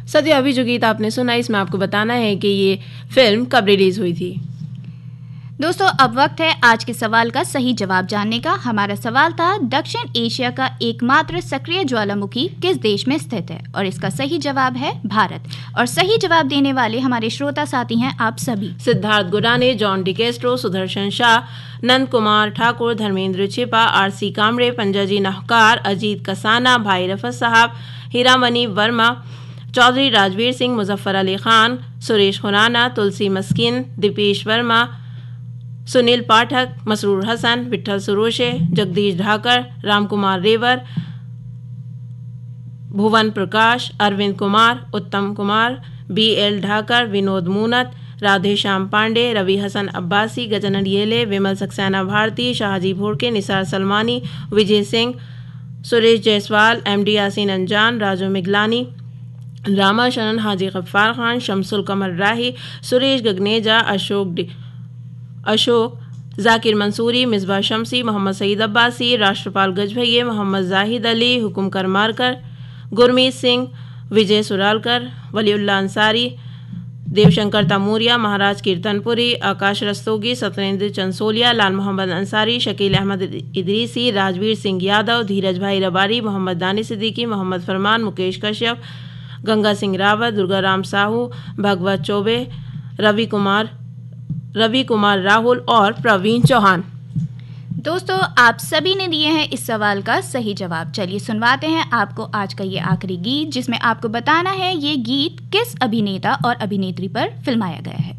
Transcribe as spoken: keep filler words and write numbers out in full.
सत्य, अभी जो गीत आपने सुना इसमें आपको बताना है कि ये फिल्म कब रिलीज हुई थी। दोस्तों, अब वक्त है आज के सवाल का सही जवाब जानने का। हमारा सवाल था, दक्षिण एशिया का एकमात्र सक्रिय ज्वालामुखी किस देश में स्थित है? और इसका सही जवाब है भारत। और सही जवाब देने वाले हमारे श्रोता साथी हैं आप सभी। सिद्धार्थ गुडाने, जॉन डिकेस्ट्रो, सुदर्शन शाह, नंद कुमार ठाकुर, धर्मेंद्र छिपा, आरसी कामड़े, पंजाजी नाहकार, अजीत कसाना, भाई रफत साहब, हीरामणि वर्मा, चौधरी राजवीर सिंह, मुजफ्फर अली खान, सुरेश खुराना, तुलसी मस्किन, दीपेश वर्मा, सुनील पाठक, मसरूर हसन, विठल सुरोशे, जगदीश ढाकर, रामकुमार रेवर, भुवन प्रकाश, अरविंद कुमार, उत्तम कुमार, बी एल ढाकर, विनोद मूनत, राधेश्याम पांडे, रवि हसन अब्बासी, गजानन येले, विमल सक्सेना भारती, शाहजी भोड़के, निसार सलमानी, विजय सिंह, सुरेश जायसवाल, एम डी यासीन अंजान, राजू मिगलानी, रामा शरण, हाजी गफ्फार खान, शमसुल कमर राही, सुरेश गगनेजा, अशोक अशोक जाकिर मंसूरी, मिसबा शमसी, मोहम्मद सईद अब्बासी, राष्ट्रपाल गजभैये, मोहम्मद जाहिद अली, हुकुम करमारकर, गुरमीत सिंह, विजय सुरालकर, वलीउल्लाह अंसारी, देवशंकर तमूरिया, महाराज कीर्तनपुरी, आकाश रस्तोगी, सत्येंद्र चंसोलिया, लाल मोहम्मद अंसारी, शकील अहमद इदरीसी, राजवीर सिंह यादव, धीरज भाई रबारी, मोहम्मद दानी सिद्दीकी, मोहम्मद फरमान, मुकेश कश्यप, गंगा सिंह रावत, दुर्गाराम साहू, भगवत चौबे, रवि कुमार रवि कुमार राहुल और प्रवीण चौहान। दोस्तों, आप सभी ने दिए हैं इस सवाल का सही जवाब। चलिए सुनवाते हैं आपको आज का ये आखिरी गीत, जिसमें आपको बताना है ये गीत किस अभिनेता और अभिनेत्री पर फिल्माया गया है।